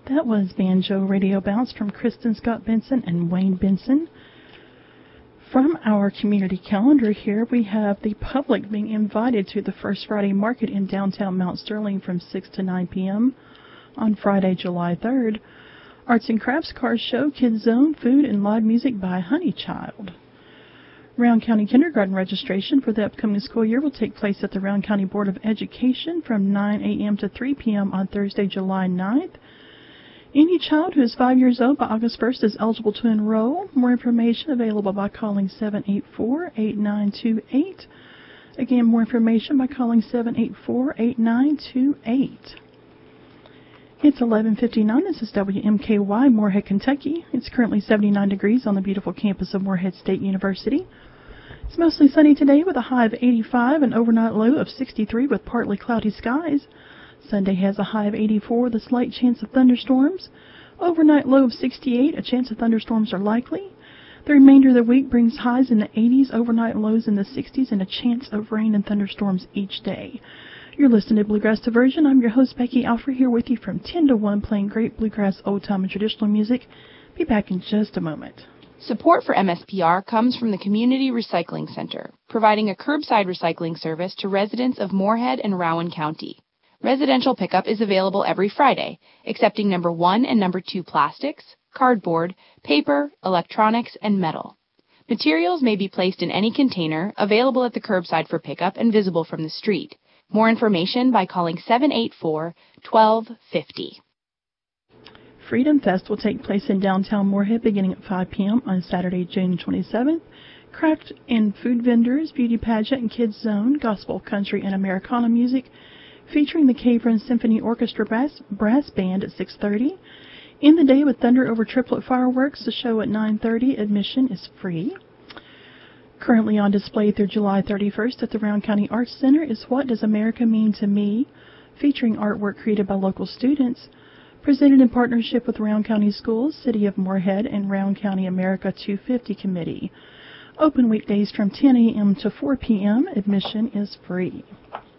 That was Banjo Radio Bounce from Kristen Scott Benson and Wayne Benson. From our community calendar here, we have the public being invited to the First Friday Market in downtown Mount Sterling from 6 to 9 p.m. on Friday, July 3rd. Arts and Crafts Car Show, Kids Zone, food, and live music by Honeychild. Round County Kindergarten registration for the upcoming school year will take place at the Round County Board of Education from 9 a.m. to 3 p.m. on Thursday, July 9th. Any child who is 5 years old by August 1st is eligible to enroll. More information available by calling 784-8928. Again, more information by calling 784-8928. It's 11:59. This is WMKY, Moorhead, Kentucky. It's currently 79 degrees on the beautiful campus of Moorhead State University. It's mostly sunny today with a high of 85, an overnight low of 63 with partly cloudy skies. Sunday has a high of 84 with a slight chance of thunderstorms. Overnight low of 68, a chance of thunderstorms are likely. The remainder of the week brings highs in the 80s, overnight lows in the 60s, and a chance of rain and thunderstorms each day. You're listening to Bluegrass Diversion. I'm your host, Becky Alfrey, here with you from 10 to 1, playing great bluegrass, old-time, and traditional music. Be back in just a moment. Support for MSPR comes from the Community Recycling Center, providing a curbside recycling service to residents of Moorhead and Rowan County. Residential pickup is available every Friday, accepting number 1 and number 2 plastics, cardboard, paper, electronics, and metal. Materials may be placed in any container, available at the curbside for pickup and visible from the street. More information by calling 784-1250. Freedom Fest will take place in downtown Moorhead beginning at 5 p.m. on Saturday, June 27th. Craft and food vendors, beauty pageant and kids zone, gospel, country, and Americana music, featuring the Cave Run Symphony Orchestra brass band at 6:30. In the day with Thunder Over Triplet fireworks, the show at 9:30. Admission is free. Currently on display through July 31st at the Round County Arts Center is What Does America Mean to Me?, featuring artwork created by local students, presented in partnership with Round County Schools, City of Moorhead, and Round County America 250 Committee. Open weekdays from 10 a.m. to 4 p.m. Admission is free.